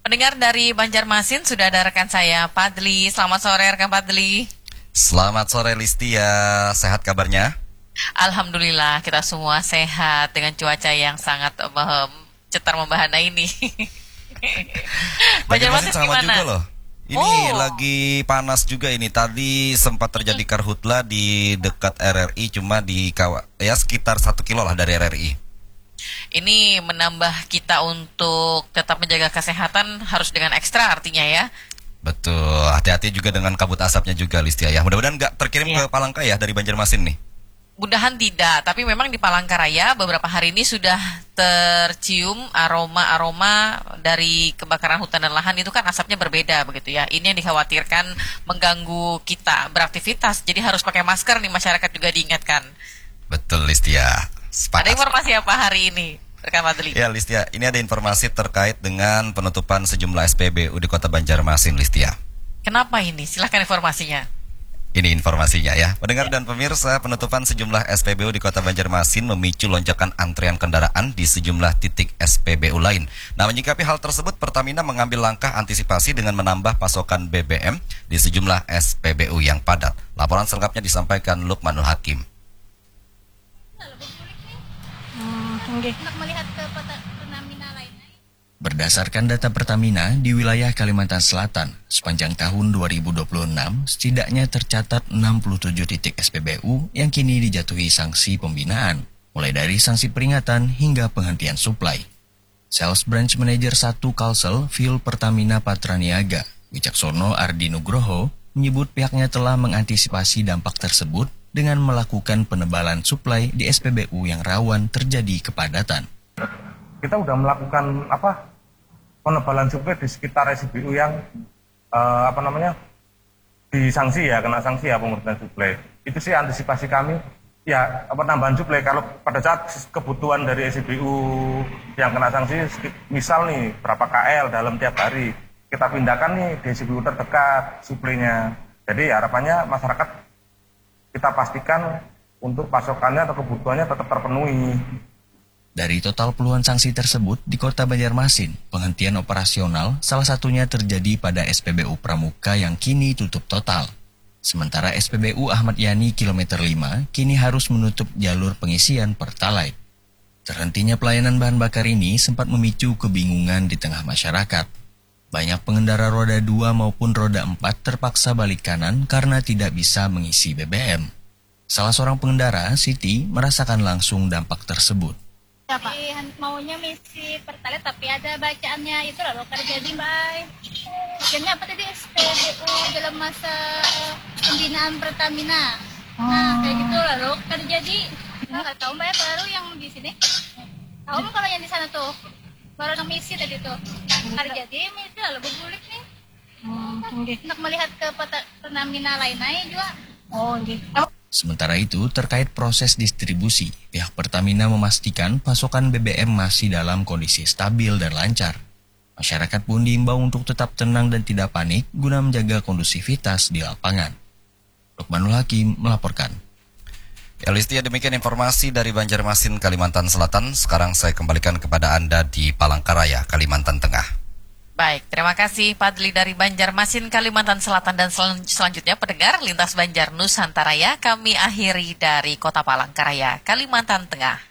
Pendengar dari Banjarmasin sudah ada rekan saya Padli. Selamat sore rekan Padli. Selamat sore Listia, sehat kabarnya? Alhamdulillah kita semua sehat dengan cuaca yang sangat cetar membahana ini. Banjarmasin sama gimana? juga loh. Ini lagi panas juga ini. Tadi sempat terjadi karhutla di dekat RRI, cuma di sekitar 1 kilo lah dari RRI. Ini menambah kita untuk tetap menjaga kesehatan harus dengan ekstra artinya ya. Betul, hati-hati juga dengan kabut asapnya juga Listia ya. Mudah-mudahan nggak terkirim ke Palangka ya dari Banjarmasin nih. Mudahan tidak, tapi memang di Palangkaraya beberapa hari ini sudah tercium aroma-aroma dari kebakaran hutan dan lahan. Itu kan asapnya berbeda begitu ya. Ini yang dikhawatirkan mengganggu kita beraktivitas. Jadi harus pakai masker nih, masyarakat juga diingatkan. Betul Listia. Ada informasi apa hari ini, rekan Madli? Ya Listia, ini ada informasi terkait dengan penutupan sejumlah SPBU di Kota Banjarmasin Listia. Kenapa ini? Silahkan informasinya. Ini informasinya ya. Pendengar dan pemirsa, penutupan sejumlah SPBU di Kota Banjarmasin memicu lonjakan antrean kendaraan di sejumlah titik SPBU lain. Nah, menyikapi hal tersebut, Pertamina mengambil langkah antisipasi dengan menambah pasokan BBM di sejumlah SPBU yang padat. Laporan selengkapnya disampaikan Lukmanul Hakim. Berdasarkan data Pertamina, di wilayah Kalimantan Selatan, sepanjang tahun 2026, setidaknya tercatat 67 titik SPBU yang kini dijatuhi sanksi pembinaan, mulai dari sanksi peringatan hingga penghentian suplai. Sales Branch Manager 1 Kalsel Fuel Pertamina Patraniaga, Wicaksono Ardi Nugroho, menyebut pihaknya telah mengantisipasi dampak tersebut dengan melakukan penebalan suplai di SPBU yang rawan terjadi kepadatan. Kita udah melakukan penebalan suplai di sekitar SPBU yang disanksi ya, kena sanksi ya pengurusan suplai. Itu sih antisipasi kami ya, penambahan suplai kalau pada saat kebutuhan dari SPBU yang kena sanksi, misal nih berapa KL dalam tiap hari, kita pindahkan nih di SPBU terdekat suplainya. Jadi harapannya masyarakat kita pastikan untuk pasokannya atau kebutuhannya tetap terpenuhi. Dari total puluhan sanksi tersebut di Kota Banjarmasin, penghentian operasional salah satunya terjadi pada SPBU Pramuka yang kini tutup total. Sementara SPBU Ahmad Yani kilometer 5 kini harus menutup jalur pengisian Pertalite. Terhentinya pelayanan bahan bakar ini sempat memicu kebingungan di tengah masyarakat. Banyak pengendara roda 2 maupun roda 4 terpaksa balik kanan karena tidak bisa mengisi BBM. Salah seorang pengendara, Siti, merasakan langsung dampak tersebut. Maunya misi Pertalite tapi ada bacaannya itu lalu terjadi mbak. Akhirnya apa tadi SPBU dalam masa pembinaan Pertamina. Nah kayak gitu lalu terjadi. Nggak tahu mbak ya, baru yang di sini. Tahu mbak kalau yang di sana tuh baru yang misi tadi tuh terjadi misi lalu bergulik nih. Untuk melihat ke Pertamina lainnya juga. Sementara itu, terkait proses distribusi, pihak Pertamina memastikan pasokan BBM masih dalam kondisi stabil dan lancar. Masyarakat pun diimbau untuk tetap tenang dan tidak panik guna menjaga kondusivitas di lapangan. Lukmanul Hakim melaporkan. Ya Listia, demikian informasi dari Banjarmasin, Kalimantan Selatan. Sekarang saya kembalikan kepada Anda di Palangkaraya, Kalimantan Tengah. Baik, terima kasih Padli dari Banjarmasin, Kalimantan Selatan. Dan selanjutnya pendengar Lintas Banjar Nusantara ya, kami akhiri dari Kota Palangkaraya, Kalimantan Tengah.